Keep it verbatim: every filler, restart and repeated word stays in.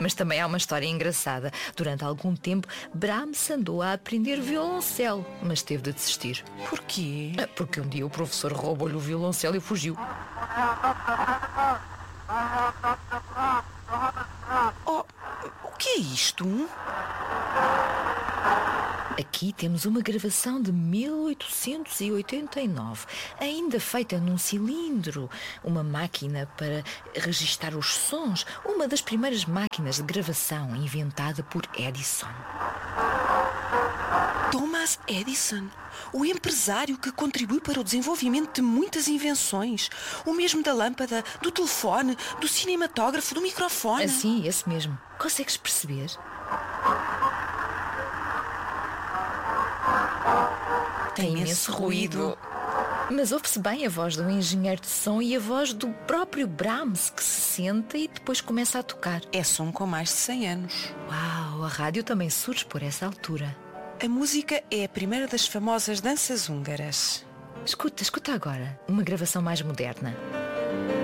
Mas também há uma história engraçada. Durante algum tempo, Brahms andou a aprender violoncelo, mas teve de desistir. Porquê? Porque um dia o professor roubou-lhe o violoncelo e fugiu. Oh, o que é isto? Aqui temos uma gravação de mil oitocentos e oitenta e nove, ainda feita num cilindro, uma máquina para registar os sons, uma das primeiras máquinas de gravação inventada por Edison. Thomas Edison, o empresário que contribuiu para o desenvolvimento de muitas invenções, o mesmo da lâmpada, do telefone, do cinematógrafo, do microfone. Assim, esse mesmo. Consegues perceber? Tem imenso ruído. Mas ouve-se bem a voz do engenheiro de som e a voz do próprio Brahms, que se senta e depois começa a tocar. É som com mais de cem anos. Uau, a rádio também surge por essa altura. A música é a primeira das famosas danças húngaras. Escuta, escuta agora, uma gravação mais moderna.